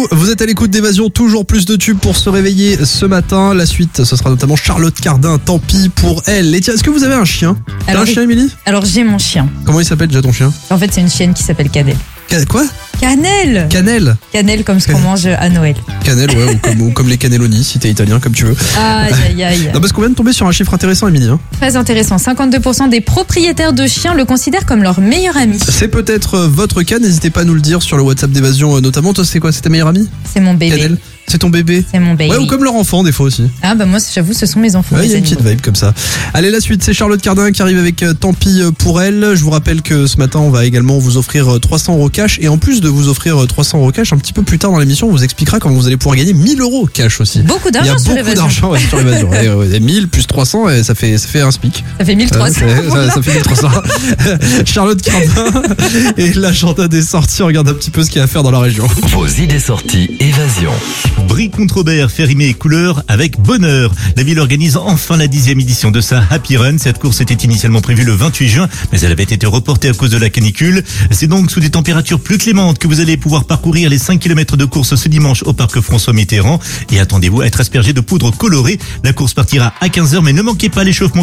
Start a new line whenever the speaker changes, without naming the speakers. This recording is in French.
Vous êtes à l'écoute d'Évasion, toujours plus de tubes pour se réveiller ce matin. La suite, ce sera notamment Charlotte Cardin, tant pis pour elle. Et tiens, est-ce que vous avez un chien? T'as un chien, Émilie?
Alors j'ai mon chien.
Comment il s'appelle déjà ton chien?
En fait, c'est une chienne qui s'appelle Cannelle.
Quoi?
Cannelle.
Cannelle.
Cannelle comme ce qu'on mange à Noël.
Cannelle, ouais, ou comme les cannelloni, si t'es italien, comme tu veux.
Aïe.
Non, parce qu'on vient de tomber sur un chiffre intéressant, Émilie.
Très intéressant. 52% des propriétaires de chiens le considèrent comme leur meilleur ami.
C'est peut-être votre cas, n'hésitez pas à nous le dire sur le WhatsApp d'Évasion notamment. Toi, c'est quoi? C'est ta meilleure amie?
C'est mon bébé.
Cannelle. C'est ton bébé?
C'est mon bébé.
Ouais, ou comme leur enfant, des fois aussi.
Ah bah moi, j'avoue, ce sont mes enfants.
Ouais, il y a une petite vibe comme ça. Allez, la suite, c'est Charlotte Cardin qui arrive avec Tant pis pour elle. Je vous rappelle que ce matin, on va également vous offrir 300 € cash. Et en plus de vous offrir 300 € cash, un petit peu plus tard dans l'émission, on vous expliquera comment vous allez pouvoir gagner 1000 € cash aussi.
Beaucoup d'argent sur
Il y a beaucoup d'argent sur l'Évasion. Et 1000 plus 300, et ça fait un SMIC.
Ça fait 1300.
Ça fait 1300. Charlotte Cardin et l'agenda des sorties. On regarde un petit peu ce qu'il y a à faire dans la région.
Vos idées sorties Évasion.
Brie-Contrebert fait rimer couleur avec bonheur. La ville organise enfin la 10e édition de sa Happy Run. Cette course était initialement prévue le 28 juin, mais elle avait été reportée à cause de la canicule. C'est donc sous des températures plus clémentes que vous allez pouvoir parcourir les 5 km de course ce dimanche au parc François Mitterrand. Et attendez-vous à être aspergé de poudre colorée. La course partira à 15h, mais ne manquez pas l'échauffement